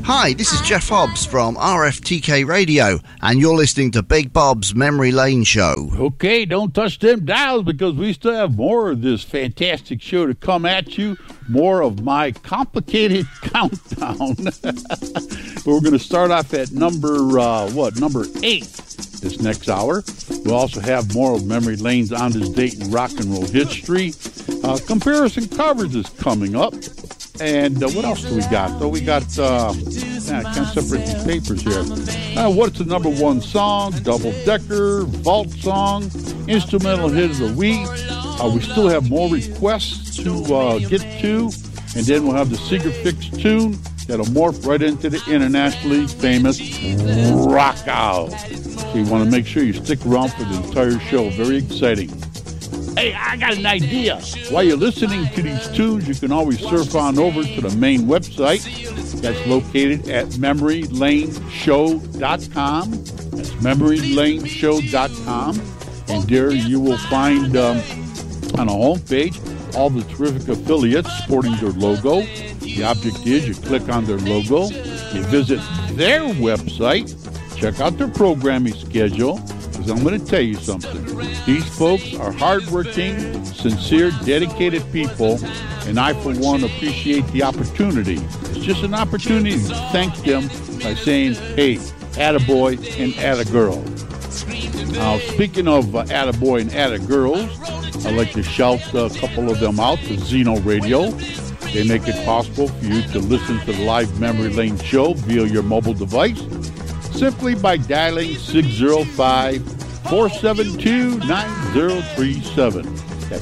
Hi, this is Jeff Hobbs from RFTK Radio, and you're listening to Big Bob's Memory Lane Show. Okay, don't touch them dials because we still have more of this fantastic show to come at you. More of my complicated countdown. We're going to start off at number 8 this next hour. We'll also have more of Memory Lane's On This Date in Rock and Roll History. Comparison Covers is coming up. And what else do we got? So we got, I can't separate these papers here. What's the number one song? Double Decker, Vault Song, Instrumental Hit of the Week. We still have more requests to get to. And then we'll have the Seeger Fix tune that'll morph right into the internationally famous Rock Out. So you want to make sure you stick around for the entire show. Very exciting. Hey, I got an idea. While you're listening to these tunes, you can always surf on over to the main website. That's located at memorylaneshow.com. That's memorylaneshow.com. And there you will find on a homepage all the terrific affiliates sporting their logo. The object is you click on their logo, you visit their website, check out their programming schedule. I'm going to tell you something. These folks are hardworking, sincere, dedicated people, and I, for one, appreciate the opportunity. It's just an opportunity to thank them by saying, hey, attaboy and attagirl. Now, speaking of attaboy and attagirls, I'd like to shout a couple of them out to Zeno Radio. They make it possible for you to listen to the live Memory Lane show via your mobile device simply by dialing 605-472-9037. That's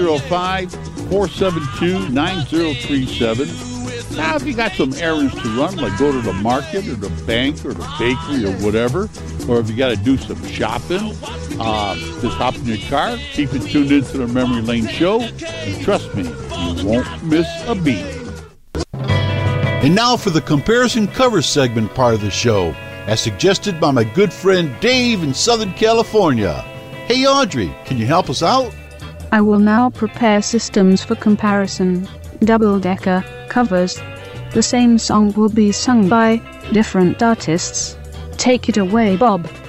605-472-9037. Now, if you got some errands to run, like go to the market or the bank or the bakery or whatever, or if you got to do some shopping, just hop in your car, keep it tuned into the Memory Lane show, and trust me, you won't miss a beat. And now for the Comparison Cover segment part of the show, as suggested by my good friend Dave in Southern California. Hey Audrey, can you help us out? I will now prepare systems for comparison, double-decker covers. The same song will be sung by different artists. Take it away, Bob.